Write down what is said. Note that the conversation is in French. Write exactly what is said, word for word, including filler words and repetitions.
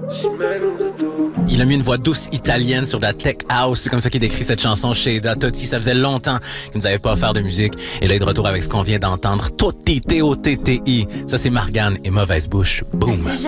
Il a mis une voix douce italienne sur de la tech house. C'est comme ça qu'il décrit cette chanson chez Totti. Ça faisait longtemps qu'il nous avait pas offert de musique. Et là, il est de retour avec ce qu'on vient d'entendre. Totti, T O T T I. Ça, c'est Margane et Mauvaise Bouche. Boom.